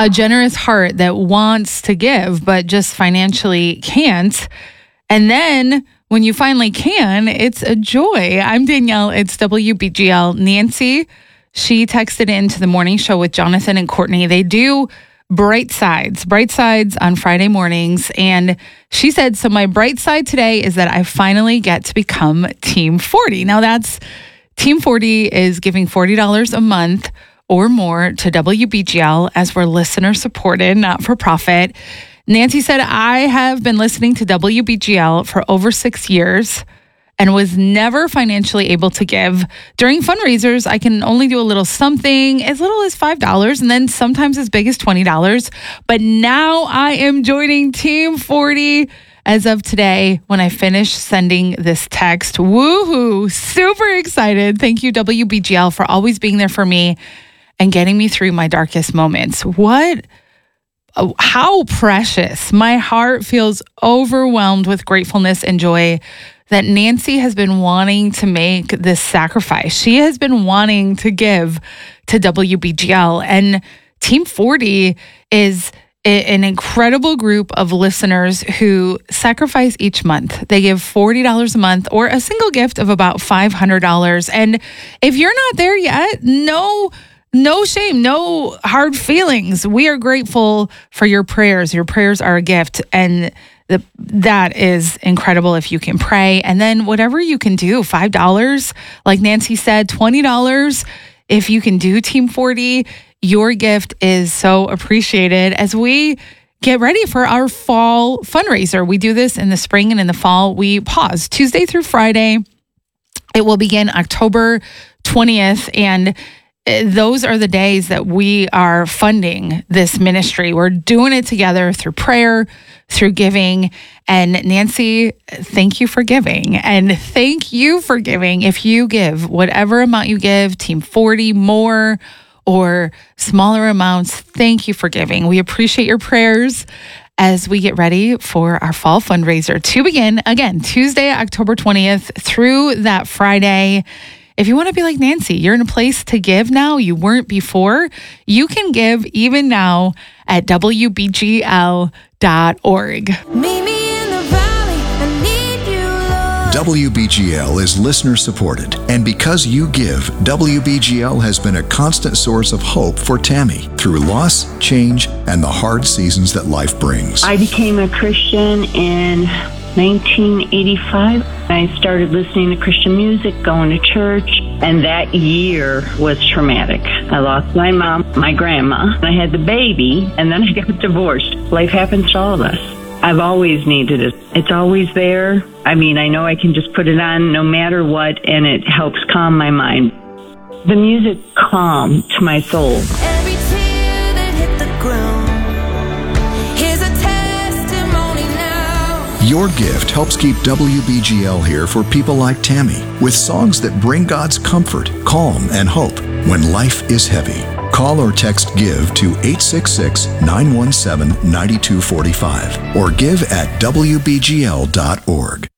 a generous heart that wants to give, but just financially can't. And then when you finally can, it's a joy. I'm Danielle. It's WBGL. Nancy, she texted into the morning show with Jonathan and Courtney. They do Bright Sides on Friday mornings. And she said, so my bright side today is that I finally get to become Team 40. Now that's Team 40 is giving $40 a month or more to WBGL as we're listener supported, not for profit. Nancy said, I have been listening to WBGL for over 6 years and was never financially able to give. During fundraisers, I can only do a little something, as little as $5, and then sometimes as big as $20. But now I am joining Team 40 as of today when I finish sending this text. Woohoo! Super excited. Thank you, WBGL, for always being there for me and getting me through my darkest moments. How precious. My heart feels overwhelmed with gratefulness and joy that Nancy has been wanting to make this sacrifice. She has been wanting to give to WBGL. And Team 40 is an incredible group of listeners who sacrifice each month. They give $40 a month or a single gift of about $500. And if you're not there yet, no shame, no hard feelings. We are grateful for your prayers. Your prayers are a gift. And that is incredible if you can pray. And then whatever you can do, $5, like Nancy said, $20, if you can do Team 40, your gift is so appreciated as we get ready for our fall fundraiser. We do this in the spring and in the fall. We pause Tuesday through Friday. It will begin October 20th. And those are the days that we are funding this ministry. We're doing it together through prayer, through giving. And Nancy, thank you for giving. And thank you for giving. If you give whatever amount you give, Team 40 more or smaller amounts, thank you for giving. We appreciate your prayers as we get ready for our fall fundraiser to begin again, Tuesday, October 20th through that Friday. If you want to be like Nancy, you're in a place to give now you weren't before, you can give even now at WBGL.org. Meet me in the valley, I need you, Lord. WBGL is listener supported, and because you give, WBGL has been a constant source of hope for Tammy through loss, change, and the hard seasons that life brings. I became a Christian in 1985. I started listening to Christian music, going to church, and that year was traumatic. I lost my mom, my grandma, I had the baby, and then I got divorced. Life happens to all of us. I've always needed it. It's always there. I mean, I know I can just put it on no matter what, and it helps calm my mind. The music calmed to my soul. Every tear that hit the ground is a testimony now. Your gift helps keep WBGL here for people like Tammy, with songs that bring God's comfort, calm, and hope when life is heavy. Call or text GIVE to 866-917-9245 or give at WBGL.org.